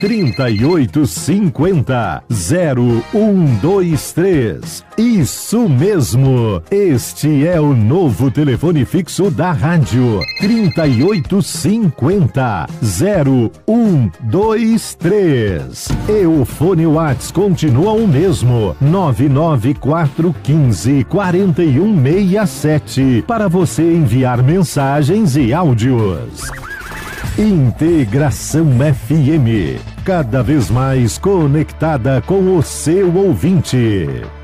3850-0123. Isso mesmo! Este é o novo telefone fixo da rádio. 3850-0123. E o fone Whats continua o mesmo. 99415-4167. Para você enviar mensagens e áudios. Integração FM. Cada vez mais conectada com o seu ouvinte.